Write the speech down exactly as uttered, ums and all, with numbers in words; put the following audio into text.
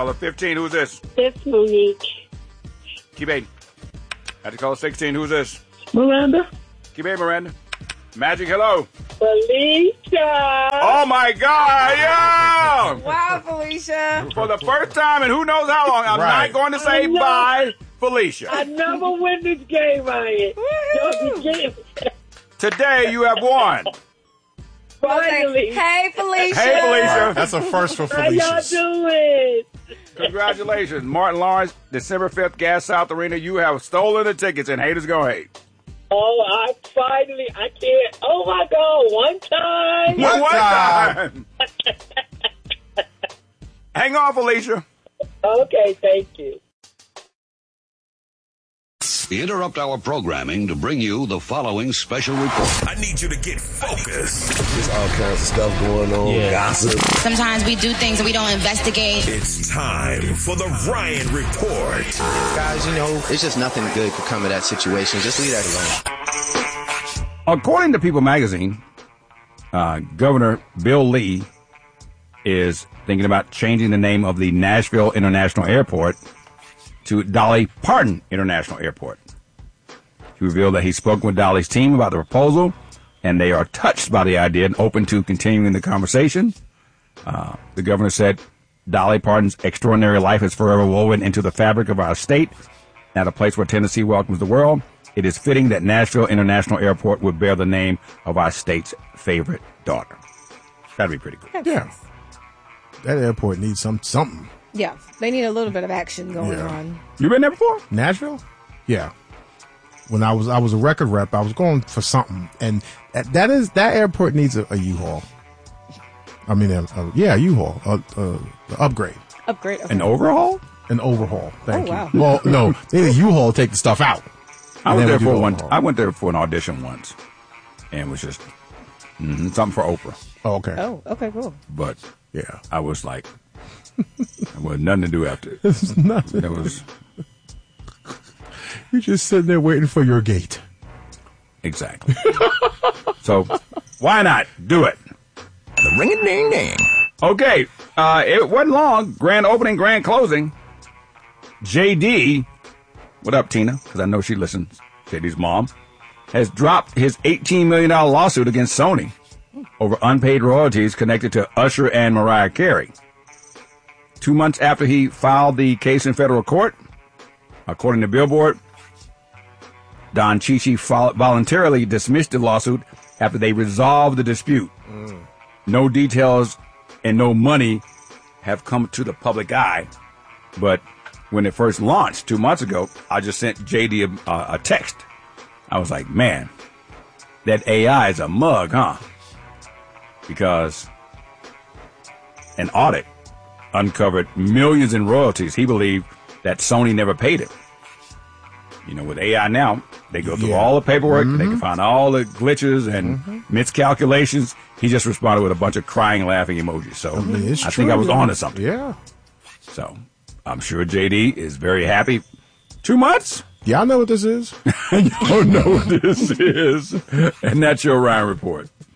caller fifteen. Who's this? It's Monique. Keep eight. Magic caller sixteen. Who's this? Miranda. Keep eight, Miranda. Magic, hello. Felicia. Oh, my God. Yeah. Wow, Felicia. For the first time in who knows how long, I'm Right. not going to say bye, Felicia. I never win this game, Ryan. Don't forget. Today, you have won. Finally. Hey, Felicia. Hey, Felicia. That's a first for How y'all Felicia. doing? Congratulations. Martin Lawrence, December fifth, Gas South Arena. You have stolen the tickets, and haters gonna hate. Oh, I finally, I can't. Oh, my God. One time. One One time. time. Hang on, Felicia. Okay, thank you. We interrupt our programming to bring you the following special report. I need you to get focused. There's all kinds of stuff going on, gossip. Sometimes we do things and we don't investigate. It's time for the Ryan Report. Guys, you know, it's just nothing good could come of that situation. Just leave that alone. According to People magazine, uh, Governor Bill Lee is thinking about changing the name of the Nashville International Airport to Dolly Parton International Airport. He revealed that he's spoken with Dolly's team about the proposal, and they are touched by the idea and open to continuing the conversation. Uh, the governor said Dolly Parton's extraordinary life is forever woven into the fabric of our state. At a place where Tennessee welcomes the world, it is fitting that Nashville International Airport would bear the name of our state's favorite daughter. That'd be pretty cool. Yeah. That airport needs some something. Yeah, they need a little bit of action going Yeah. on. You been there before? Nashville? Yeah. When I was I was a record rep, I was going for something, and that, that is that airport needs a, a U-Haul. I mean, a, a, yeah, U-Haul, a, a, a upgrade, Upgrade. Okay. An overhaul? an overhaul. Thank Oh, wow. you. Well, no, they need a U-Haul to take the stuff out. I And was then there we do for the one. overhaul. I went there for an audition once, and it was just mhm, something for Oprah. Oh, okay. Oh, okay, cool. But Yeah. I was like, there was nothing to do after. It's nothing. There was You're just sitting there waiting for your gate. exactly. So why not do it? The ring-a-ding-ding. Okay, uh, it wasn't long. Grand opening, grand closing. J D, what up, Tina? Because I know she listens. J D's mom has dropped his eighteen million dollars lawsuit against Sony over unpaid royalties connected to Usher and Mariah Carey. Two months after he filed the case in federal court, according to Billboard, Don Chichi fol- voluntarily dismissed the lawsuit after they resolved the dispute. No details and no money have come to the public eye, but when it first launched two months ago, I just sent J D a, a, a text. I was like, man, that A I is a mug, huh? Because an audit uncovered millions in royalties. He believed that Sony never paid it. You know, with A I now, they go through Yeah. all the paperwork. They can find all the glitches and miscalculations. He just responded with a bunch of crying, laughing emojis. So I mean, it's I true. think I was on to something. Yeah. So I'm sure J D is very happy. Two months? Y'all know what this is? You don't know what this is. And that's your Ryan Report.